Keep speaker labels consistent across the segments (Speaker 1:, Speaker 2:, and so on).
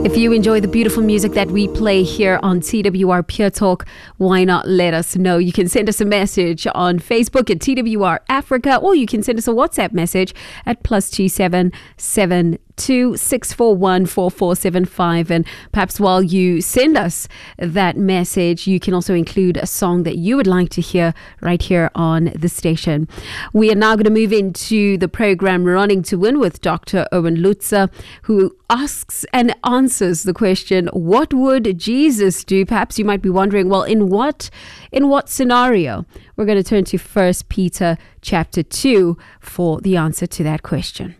Speaker 1: If you enjoy the beautiful music that we play here on TWR Pure Talk, why not let us know? You can send us a message on Facebook at TWR Africa, or you can send us a WhatsApp message at +277 641 4475. And perhaps while you send us that message, you can also include a song that you would like to hear right here on the station. We are now going to move into the program Running to Win with Dr. Owen Lutzer, who asks and answers the question, what would Jesus do? Perhaps you might be wondering, well, in what scenario? We're going to turn to 1 Peter chapter 2 for the answer to that question.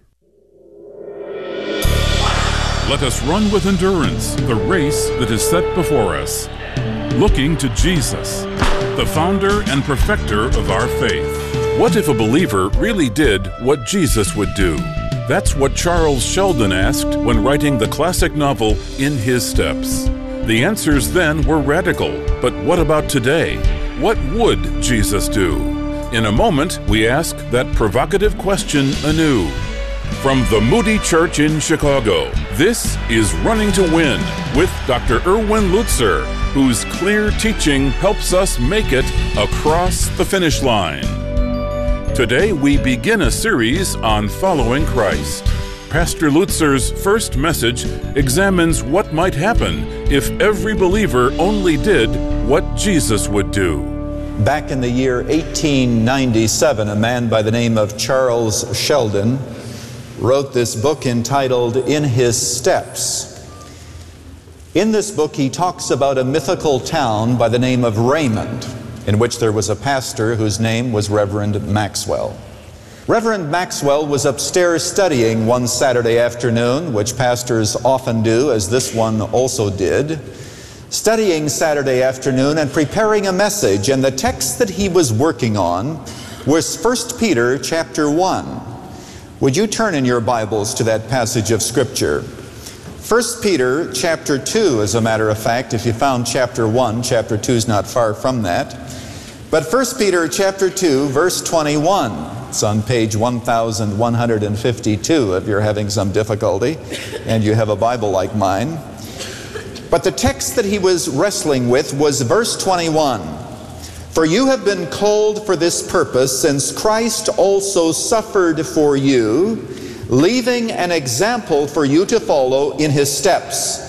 Speaker 2: Let us run with endurance the race that is set before us, looking to Jesus, the founder and perfecter of our faith. What if a believer really did what Jesus would do? That's what Charles Sheldon asked when writing the classic novel In His Steps. The answers then were radical, but what about today? What would Jesus do? In a moment, we ask that provocative question anew. From the Moody Church in Chicago, this is Running to Win with Dr. Erwin Lutzer, whose clear teaching helps us make it across the finish line. Today we begin a series on following Christ. Pastor Lutzer's first message examines what might happen if every believer only did what Jesus would do.
Speaker 3: Back in the year 1897, a man by the name of Charles Sheldon wrote this book entitled In His Steps. In this book he talks about a mythical town by the name of Raymond, in which there was a pastor whose name was Reverend Maxwell. Reverend Maxwell was upstairs studying one Saturday afternoon, which pastors often do, as this one also did, studying Saturday afternoon and preparing a message, and the text that he was working on was 1 Peter chapter 1. Would you turn in your Bibles to that passage of Scripture? 1 Peter chapter 2, as a matter of fact. If you found chapter 1, chapter 2 is not far from that. But 1 Peter chapter 2, verse 21. It's on page 1152 if you're having some difficulty and you have a Bible like mine. But the text that he was wrestling with was verse 21. For you have been called for this purpose, since Christ also suffered for you, leaving an example for you to follow in his steps,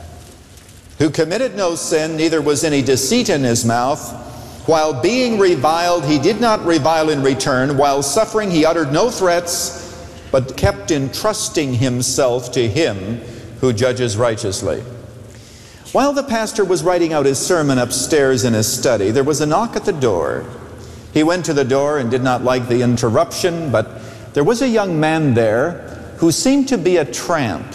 Speaker 3: who committed no sin, neither was any deceit in his mouth. While being reviled, he did not revile in return. While suffering, he uttered no threats, but kept entrusting himself to him who judges righteously. While the pastor was writing out his sermon upstairs in his study, there was a knock at the door. He went to the door and did not like the interruption, but there was a young man there who seemed to be a tramp.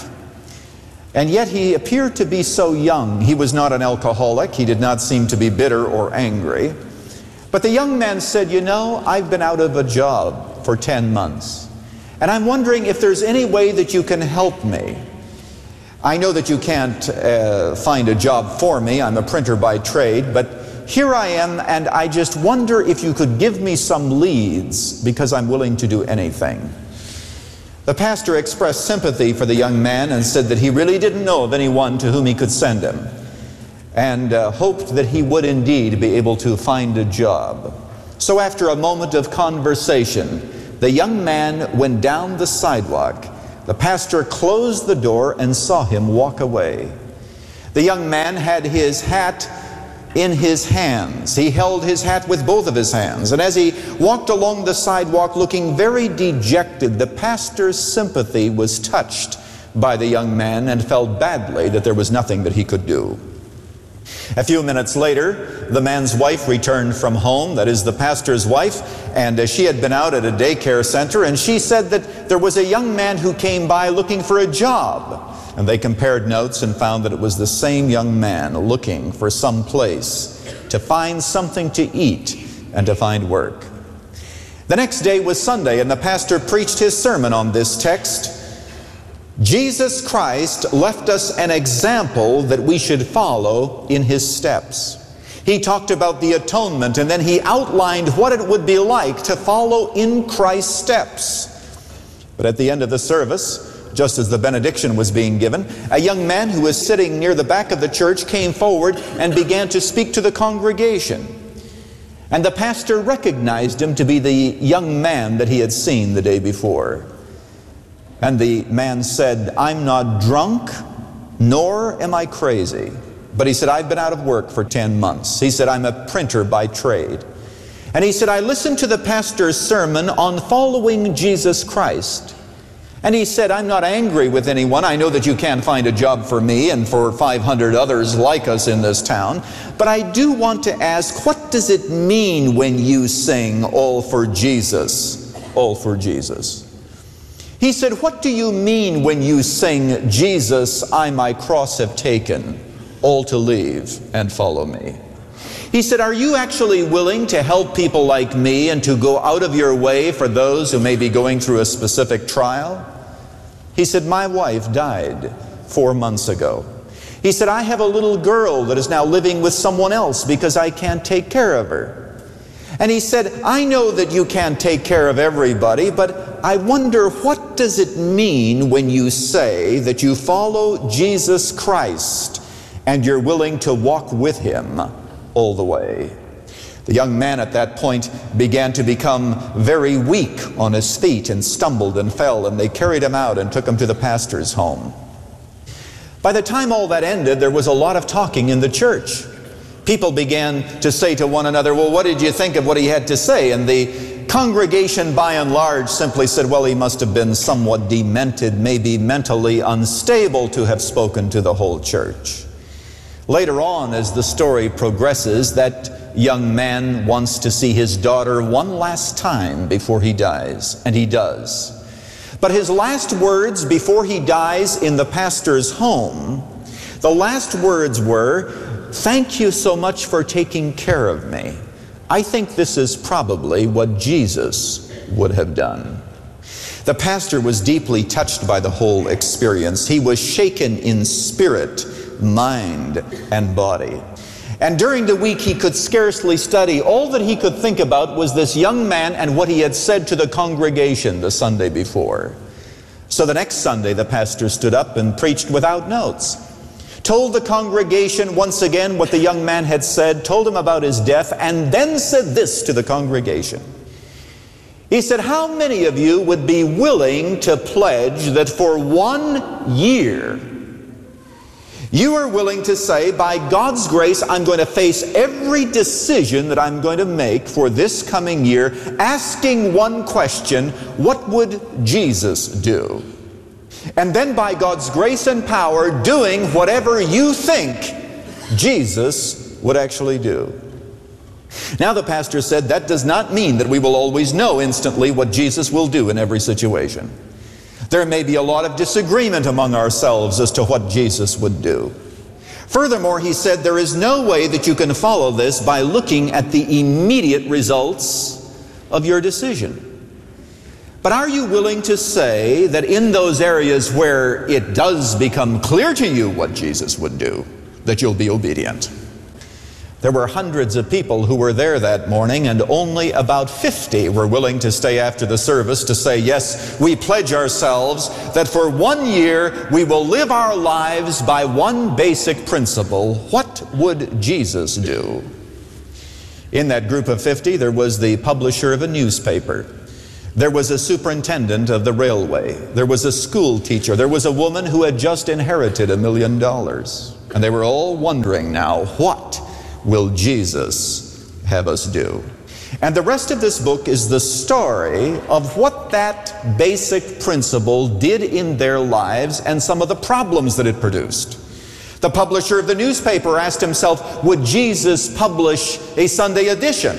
Speaker 3: And yet he appeared to be so young. He was not an alcoholic. He did not seem to be bitter or angry. But the young man said, you know, I've been out of a job for 10 months. And I'm wondering if there's any way that you can help me. I know that you can't find a job for me. I'm a printer by trade, but here I am, and I just wonder if you could give me some leads, because I'm willing to do anything. The pastor expressed sympathy for the young man and said that he really didn't know of anyone to whom he could send him, and hoped that he would indeed be able to find a job. So after a moment of conversation, the young man went down the sidewalk. The pastor closed the door and saw him walk away. The young man had his hat in his hands. He held his hat with both of his hands. And as he walked along the sidewalk looking very dejected, the pastor's sympathy was touched by the young man and felt badly that there was nothing that he could do. A few minutes later, the man's wife returned from home, that is the pastor's wife, and she had been out at a daycare center, and she said that there was a young man who came by looking for a job. And they compared notes and found that it was the same young man looking for some place to find something to eat and to find work. The next day was Sunday, and the pastor preached his sermon on this text. Jesus Christ left us an example that we should follow in his steps. He talked about the atonement, and then he outlined what it would be like to follow in Christ's steps. But at the end of the service, just as the benediction was being given, a young man who was sitting near the back of the church came forward and began to speak to the congregation. And the pastor recognized him to be the young man that he had seen the day before. And the man said, "I'm not drunk, nor am I crazy." But he said, "I've been out of work for 10 months. He said, "I'm a printer by trade." And he said, "I listened to the pastor's sermon on following Jesus Christ. And he said, I'm not angry with anyone. I know that you can't find a job for me and for 500 others like us in this town. But I do want to ask, what does it mean when you sing, 'All for Jesus, all for Jesus'?" He said, "What do you mean when you sing, 'Jesus, I my cross have taken, all to leave and follow me'?" He said, "Are you actually willing to help people like me and to go out of your way for those who may be going through a specific trial?" He said, "My wife died 4 months ago." He said, "I have a little girl that is now living with someone else because I can't take care of her." And he said, "I know that you can't take care of everybody, but I wonder, what does it mean when you say that you follow Jesus Christ and you're willing to walk with Him all the way?" The young man at that point began to become very weak on his feet and stumbled and fell, and they carried him out and took him to the pastor's home. By the time all that ended, there was a lot of talking in the church. People began to say to one another, "Well, what did you think of what he had to say?" And the congregation by and large simply said, "Well, he must have been somewhat demented, maybe mentally unstable to have spoken to the whole church." Later on, as the story progresses, that young man wants to see his daughter one last time before he dies, and he does. But his last words before he dies in the pastor's home, the last words were, "Thank you so much for taking care of me." I think this is probably what Jesus would have done. The pastor was deeply touched by the whole experience. He was shaken in spirit, mind, and body. And during the week he could scarcely study. All that he could think about was this young man and what he had said to the congregation the Sunday before. So the next Sunday the pastor stood up and preached without notes, told the congregation once again what the young man had said, told him about his death, and then said this to the congregation. He said, "How many of you would be willing to pledge that for 1 year you are willing to say, by God's grace, I'm going to face every decision that I'm going to make for this coming year, asking one question, what would Jesus do? And then by God's grace and power, doing whatever you think Jesus would actually do." Now the pastor said, that does not mean that we will always know instantly what Jesus will do in every situation. There may be a lot of disagreement among ourselves as to what Jesus would do. Furthermore, he said, there is no way that you can follow this by looking at the immediate results of your decision. But are you willing to say that in those areas where it does become clear to you what Jesus would do, that you'll be obedient? There were hundreds of people who were there that morning, and only about 50 were willing to stay after the service to say, yes, we pledge ourselves that for 1 year we will live our lives by one basic principle. What would Jesus do? In that group of 50, there was the publisher of a newspaper. There was a superintendent of the railway. There was a school teacher. There was a woman who had just inherited $1 million. And they were all wondering now, what will Jesus have us do? And the rest of this book is the story of what that basic principle did in their lives and some of the problems that it produced. The publisher of the newspaper asked himself, would Jesus publish a Sunday edition?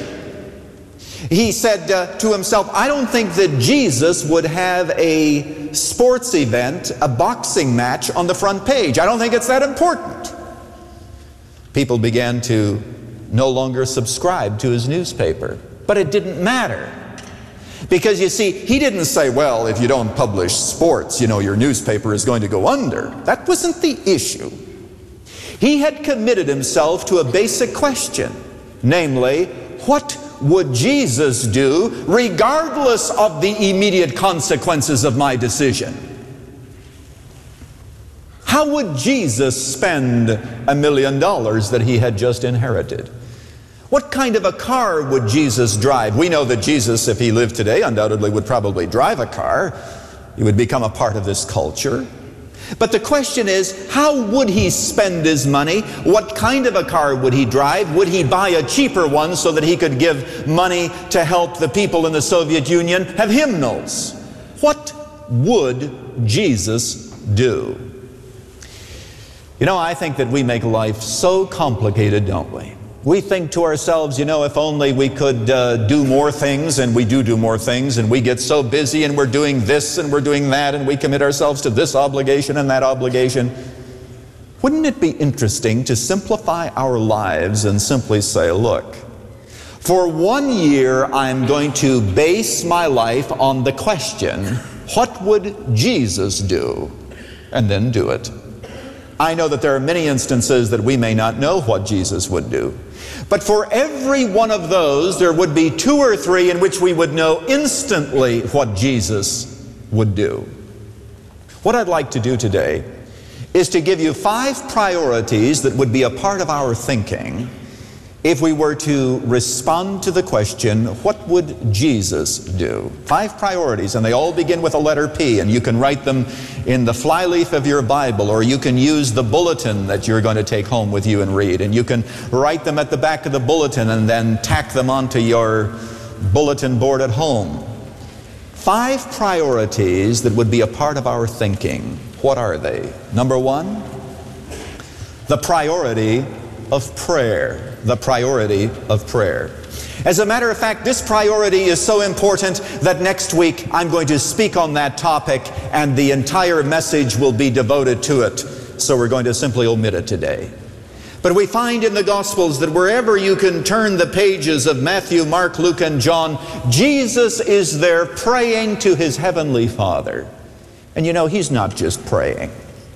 Speaker 3: He said to himself, I don't think that Jesus would have a sports event, a boxing match on the front page. I don't think it's that important. People began to no longer subscribe to his newspaper. But it didn't matter. Because you see, he didn't say, well, if you don't publish sports, you know, your newspaper is going to go under. That wasn't the issue. He had committed himself to a basic question. Namely, what would Jesus do regardless of the immediate consequences of my decision? How would Jesus spend $1 million that he had just inherited? What kind of a car would Jesus drive? We know that Jesus, if he lived today, undoubtedly would probably drive a car. He would become a part of this culture. But the question is, how would he spend his money? What kind of a car would he drive? Would he buy a cheaper one so that he could give money to help the people in the Soviet Union have hymnals? What would Jesus do? You know, I think that we make life so complicated, don't we? We think to ourselves, you know, if only we could do more things, and we do more things, and we get so busy and we're doing this and we're doing that, and we commit ourselves to this obligation and that obligation. Wouldn't it be interesting to simplify our lives and simply say, look, for 1 year I'm going to base my life on the question, what would Jesus do? And then do it. I know that there are many instances that we may not know what Jesus would do. But for every one of those, there would be 2 or 3 in which we would know instantly what Jesus would do. What I'd like to do today is to give you 5 priorities that would be a part of our thinking if we were to respond to the question, what would Jesus do? 5 priorities, and they all begin with a letter P, and you can write them in the flyleaf of your Bible, or you can use the bulletin that you're going to take home with you and read, and you can write them at the back of the bulletin and then tack them onto your bulletin board at home. 5 priorities that would be a part of our thinking. What are they? Number 1, the priority of prayer. The priority of prayer. As a matter of fact, this priority is so important that next week I'm going to speak on that topic, and the entire message will be devoted to it. So we're going to simply omit it today. But we find in the Gospels that wherever you can turn the pages of Matthew, Mark, Luke, and John, Jesus is there praying to his heavenly Father. And you know, he's not just praying.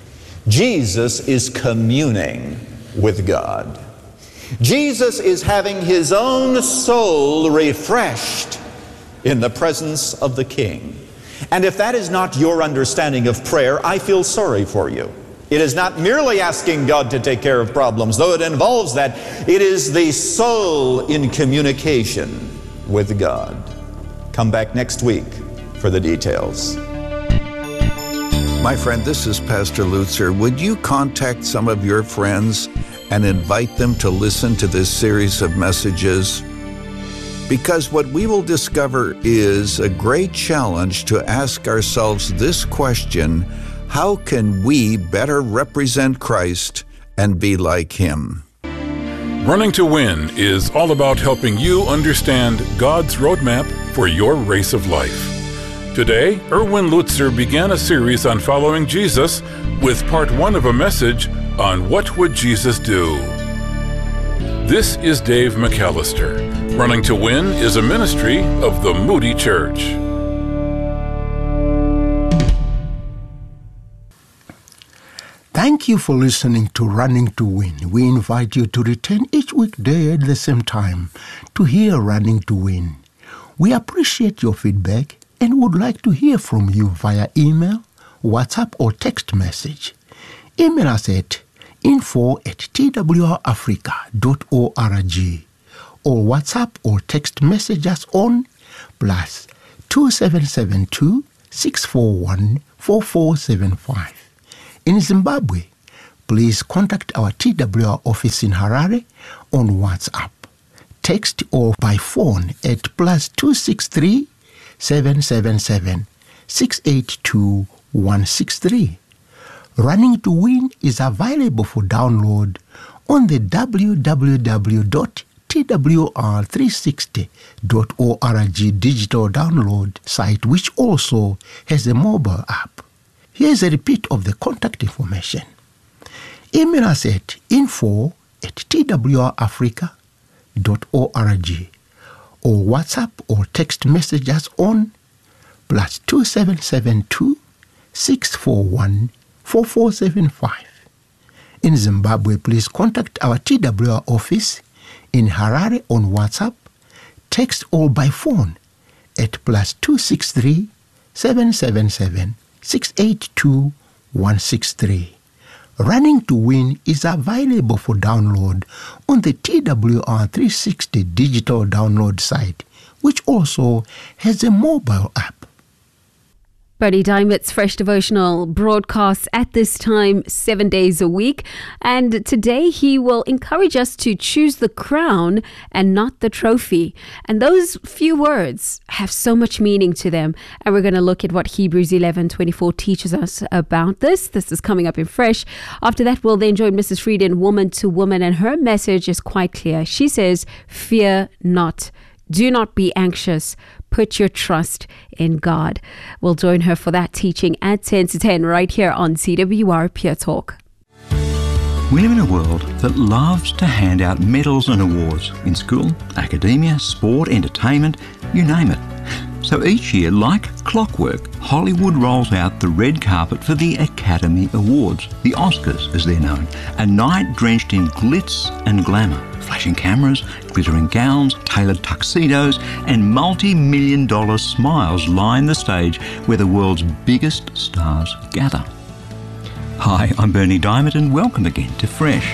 Speaker 3: Jesus is communing with God. Jesus is having his own soul refreshed in the presence of the King. And if that is not your understanding of prayer, I feel sorry for you. It is not merely asking God to take care of problems, though it involves that. It is the soul in communication with God. Come back next week for the details.
Speaker 4: My friend, this is Pastor Lutzer. Would you contact some of your friends and invite them to listen to this series of messages? Because what we will discover is a great challenge to ask ourselves this question: how can we better represent Christ and be like Him?
Speaker 2: Running to Win is all about helping you understand God's roadmap for your race of life. Today, Erwin Lutzer began a series on following Jesus with part 1 of a message on what would Jesus do. This is Dave McAllister. Running to Win is a ministry of the Moody Church.
Speaker 5: Thank you for listening to Running to Win. We invite you to return each weekday at the same time to hear Running to Win. We appreciate your feedback and would like to hear from you via email, WhatsApp, or text message. Email us at info@twrafrica.org, or WhatsApp or text message us on +2772 641 4475. In Zimbabwe, please contact our TWR office in Harare on WhatsApp, text, or by phone at +263 777 682 163. Running to Win is available for download on the www.twr360.org digital download site, which also has a mobile app. Here's a repeat of the contact information. Email us at info@twrafrica.org, or WhatsApp or text message us on +2772 641 4475. In Zimbabwe, please contact our TWR office in Harare on WhatsApp, text, or by phone at +263 777 682 163. Running to Win is available for download on the TWR 360 digital download site, which also has a mobile app.
Speaker 1: Bernie Diamond's Fresh Devotional broadcasts at this time 7 days a week, and today he will encourage us to choose the crown and not the trophy. And those few words have so much meaning to them, and we're going to look at what Hebrews 11:24 teaches us about this. This is coming up in Fresh. After that, we'll then join Mrs. Frieden, Woman to Woman, and her message is quite clear. She says, "Fear not. Do not be anxious. Put your trust in God." We'll join her for that teaching at 10 to 10 right here on CWR Pure Talk.
Speaker 6: We live in a world that loves to hand out medals and awards in school, academia, sport, entertainment, you name it. So each year, like clockwork, Hollywood rolls out the red carpet for the Academy Awards, the Oscars as they're known, a night drenched in glitz and glamour. Flashing cameras, glittering gowns, tailored tuxedos, and multi-million-dollar smiles line the stage where the world's biggest stars gather. Hi, I'm Bernie Diamond, and welcome again to Fresh.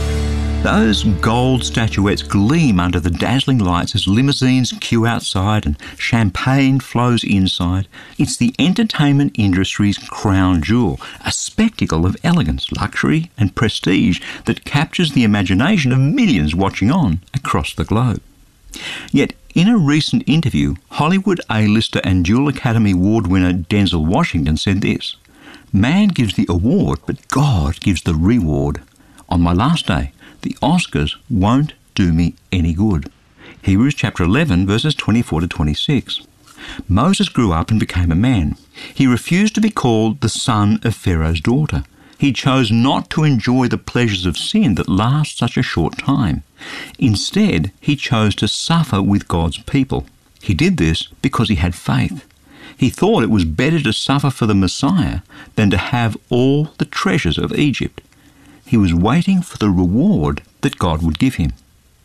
Speaker 6: Those gold statuettes gleam under the dazzling lights as limousines queue outside and champagne flows inside. It's the entertainment industry's crown jewel, a spectacle of elegance, luxury and prestige that captures the imagination of millions watching on across the globe. Yet, in a recent interview, Hollywood A-lister and dual Academy Award winner Denzel Washington said this: "Man gives the award, but God gives the reward. On my last day, the Oscars won't do me any good." Hebrews chapter 11, verses 24 to 26. Moses grew up and became a man. He refused to be called the son of Pharaoh's daughter. He chose not to enjoy the pleasures of sin that last such a short time. Instead, he chose to suffer with God's people. He did this because he had faith. He thought it was better to suffer for the Messiah than to have all the treasures of Egypt. He was waiting for the reward that God would give him.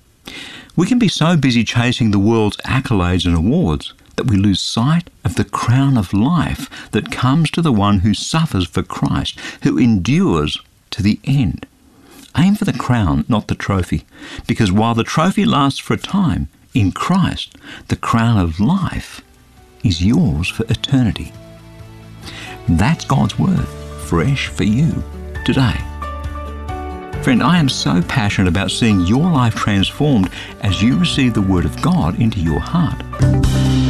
Speaker 6: We can be so busy chasing the world's accolades and awards that we lose sight of the crown of life that comes to the one who suffers for Christ, who endures to the end. Aim for the crown, not the trophy, because while the trophy lasts for a time, in Christ, the crown of life is yours for eternity. That's God's word, fresh for you today. Friend, I am so passionate about seeing your life transformed as you receive the Word of God into your heart.